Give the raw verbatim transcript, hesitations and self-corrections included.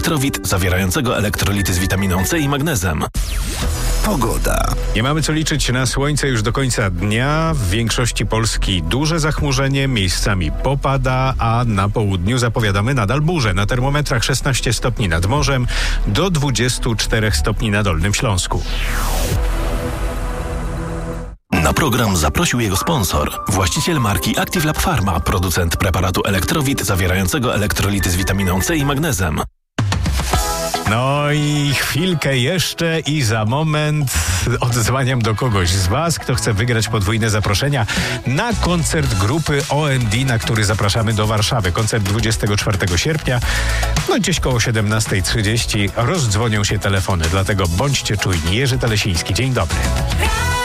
Elektrowit zawierającego elektrolity z witaminą C i magnezem. Pogoda. Nie mamy co liczyć na słońce już do końca dnia. W większości Polski duże zachmurzenie, miejscami popada, a na południu zapowiadamy nadal burzę. Na termometrach szesnaście stopni nad morzem, do dwudziestu czterech stopni na Dolnym Śląsku. Na program zaprosił jego sponsor, właściciel marki Active Lab Pharma, producent preparatu Elektrowit zawierającego elektrolity z witaminą C i magnezem. No i chwilkę jeszcze i za moment odzwaniam do kogoś z Was, kto chce wygrać podwójne zaproszenia na koncert grupy O M D, na który zapraszamy do Warszawy. Koncert dwudziestego czwartego sierpnia, no gdzieś koło siedemnasta trzydzieści rozdzwonią się telefony, dlatego bądźcie czujni. Jerzy Telesiński, dzień dobry.